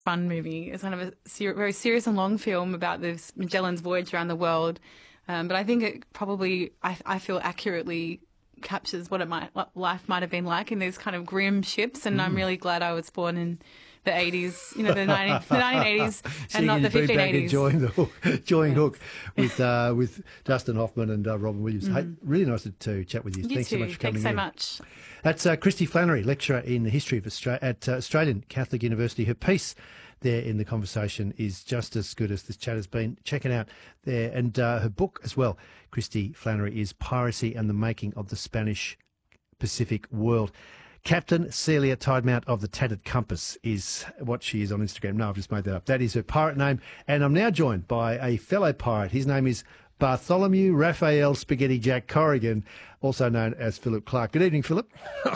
fun movie. It's kind of a very serious and long film about this Magellan's voyage around the world. But I think it probably, I feel, accurately captures what life might have been like in these kind of grim ships. And I'm really glad I was born in the 80s, the 1980s, and not the 1580s. Enjoying Hook with Dustin Hoffman and Robin Williams. Hey, really nice to chat with you. Thanks so much for coming in. Thanks so much. That's Christy Flannery, lecturer in the history of Australia at Australian Catholic University. Her piece there in the conversation is just as good as this chat has been. Check it out there. And her book as well, Christy Flannery, is Piracy and the Making of the Spanish Pacific World. Captain Celia Tidemount of the Tattered Compass is what she is on Instagram. No, I've just made that up. That is her pirate name. And I'm now joined by a fellow pirate. His name is Bartholomew Raphael Spaghetti Jack Corrigan, also known as Philip Clark. Good evening, Philip.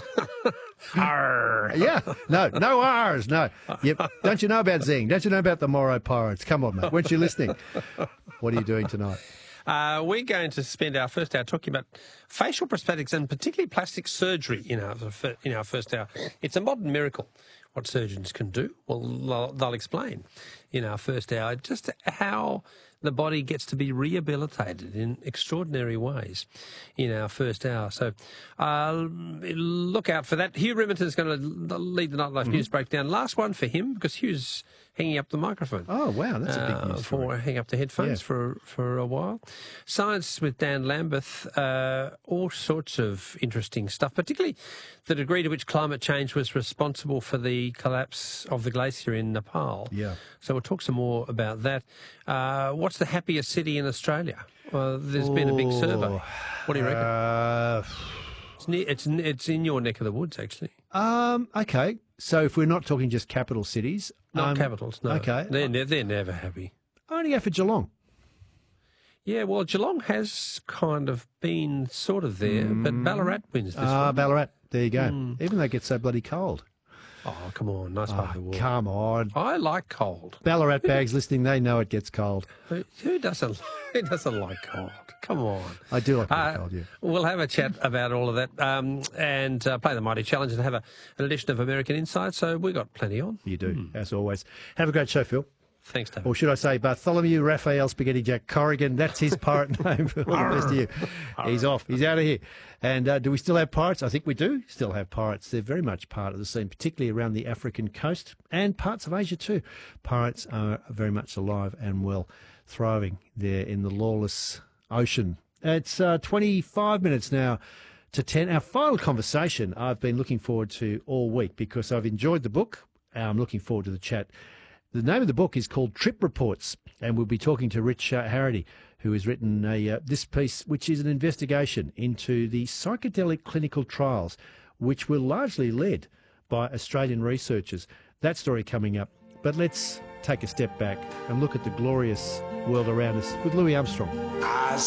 Arr. Yeah, no R's, no. Yep. Don't you know about Zing? Don't you know about the Morrow Pirates? Come on, mate. Weren't you listening? What are you doing tonight? We're going to spend our first hour talking about facial prosthetics and particularly plastic surgery in our first hour. It's a modern miracle what surgeons can do. Well, they'll explain in our first hour just how the body gets to be rehabilitated in extraordinary ways in our first hour. So look out for that. Hugh Riminton's going to lead the Nightlife News breakdown. Last one for him because Hugh's hanging up the microphone. Oh, wow, that's a big news for hanging up the headphones for a while. Science with Dan Lambeth, all sorts of interesting stuff, particularly the degree to which climate change was responsible for the collapse of the glacier in Nepal. Yeah. So we'll talk some more about that. What's the happiest city in Australia? Well, there's been a big survey. What do you reckon? It's in your neck of the woods, actually. Okay. So if we're not talking just capital cities... Not capitals, no. Okay. They're never happy. I only go for Geelong. Yeah, well, Geelong has kind of been sort of there, but Ballarat wins this one. Ballarat. There you go. Even though it gets so bloody cold. Oh, come on. Nice part of the world. Come on. I like cold. Ballarat bags listening, they know it gets cold. Who doesn't like cold? Come on. I do like cold, yeah. We'll have a chat about all of that and play the Mighty Challenge and have an edition of American Insight. So we've got plenty on. You do, as always. Have a great show, Phil. Thanks, David. Or should I say Bartholomew Raphael Spaghetti Jack Corrigan. That's his pirate name. All the best to you. He's off. He's out of here. And do we still have pirates? I think we do still have pirates. They're very much part of the scene, particularly around the African coast and parts of Asia too. Pirates are very much alive and well, thriving there in the lawless ocean. It's 25 minutes now to 10. Our final conversation I've been looking forward to all week because I've enjoyed the book. I'm looking forward to the chat. The name of the book is called Trip Reports, and we'll be talking to Rich Harrity, who has written this piece, which is an investigation into the psychedelic clinical trials, which were largely led by Australian researchers. That story coming up. But let's take a step back and look at the glorious world around us with Louis Armstrong.